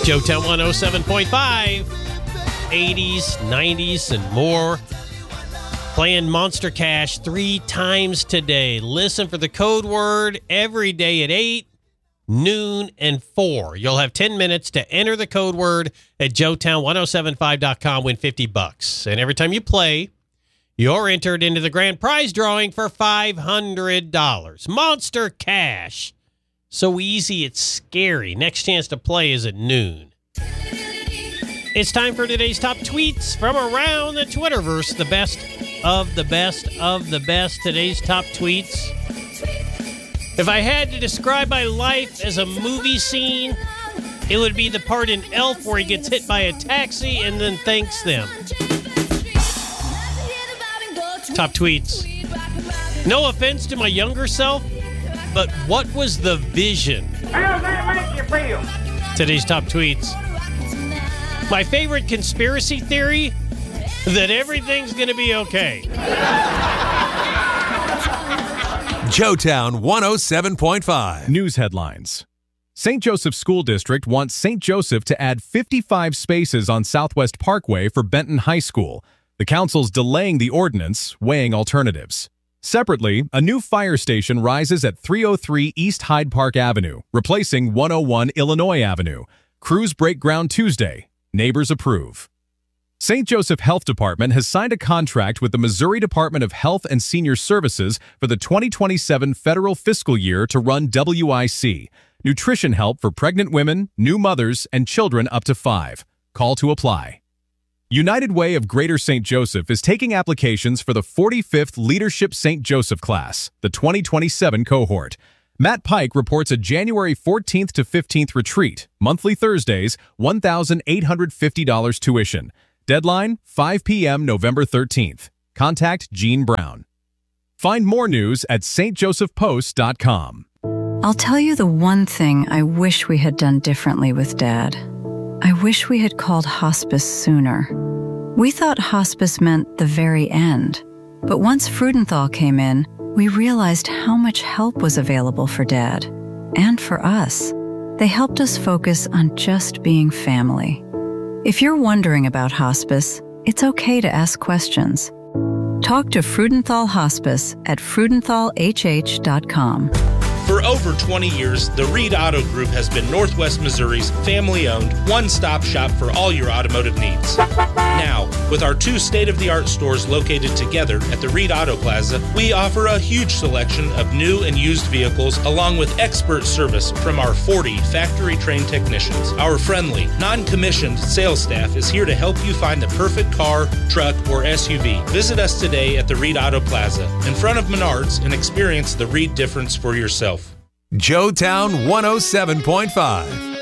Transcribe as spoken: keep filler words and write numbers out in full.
Joetown one oh seven point five, eighties, nineties, and more. Playing Monster Cash three times today. Listen for the code word every day at eight, noon, and four. You'll have ten minutes to enter the code word at joetown one oh seven five dot com. Win fifty bucks. And every time you play, you're entered into the grand prize drawing for five hundred dollars. Monster Cash. So easy, it's scary. Next chance to play is at noon. It's time for today's top tweets from around the Twitterverse. The best of the best of the best. Today's top tweets. If I had to describe my life as a movie scene, it would be the part in Elf where he gets hit by a taxi and then thanks them. Top tweets. No offense to my younger self, but what was the vision? How does that make you feel? Today's top tweets. My favorite conspiracy theory, that everything's going to be okay. Joetown one oh seven point five. News headlines. Saint Joseph School District wants Saint Joseph to add fifty-five spaces on Southwest Parkway for Benton High School. The council's delaying the ordinance, weighing alternatives. Separately, a new fire station rises at three oh three East Hyde Park Avenue, replacing one oh one Illinois Avenue. Crews break ground Tuesday. Neighbors approve. Saint Joseph Health Department has signed a contract with the Missouri Department of Health and Senior Services for the twenty twenty-seven federal fiscal year to run W I C, nutrition help for pregnant women, new mothers, and children up to five. Call to apply. United Way of Greater Saint Joseph is taking applications for the forty-fifth Leadership Saint Joseph class, the twenty twenty-seven cohort. Matt Pike reports a January fourteenth to fifteenth retreat, monthly Thursdays, one thousand eight hundred fifty dollars tuition. Deadline, five p.m. November thirteenth. Contact Gene Brown. Find more news at s t joseph post dot com. I'll tell you the one thing I wish we had done differently with Dad. I wish we had called hospice sooner. We thought hospice meant the very end. But once Freudenthal came in, we realized how much help was available for Dad and for us. They helped us focus on just being family. If you're wondering about hospice, it's okay to ask questions. Talk to Freudenthal Hospice at freudenthal h h dot com. For over twenty years, the Reed Auto Group has been Northwest Missouri's family-owned, one-stop shop for all your automotive needs. Now, with our two state-of-the-art stores located together at the Reed Auto Plaza, we offer a huge selection of new and used vehicles along with expert service from our forty factory-trained technicians. Our friendly, non-commissioned sales staff is here to help you find the perfect car, truck, or S U V. Visit us today at the Reed Auto Plaza in front of Menards and experience the Reed difference for yourself. Joetown one oh seven point five.